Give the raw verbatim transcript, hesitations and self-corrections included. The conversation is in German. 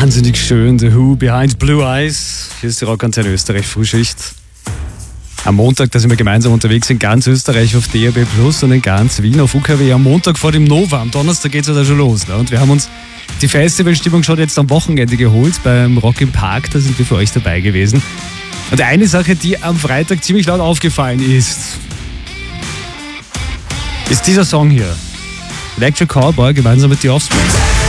wahnsinnig schön. The Who, Behind Blue Eyes. Hier ist die Rockantenne Österreich Frühschicht. Am Montag, da sind wir gemeinsam unterwegs in ganz Österreich auf D A B Plus und in ganz Wien auf U K W. Am Montag vor dem Nova. Am Donnerstag geht es ja da schon los. Ne? Und wir haben uns die Festivalstimmung schon jetzt am Wochenende geholt. Beim Rock im Park, da sind wir für euch dabei gewesen. Und eine Sache, die am Freitag ziemlich laut aufgefallen ist, ist dieser Song hier. Electric Callboy gemeinsam mit The Offspring.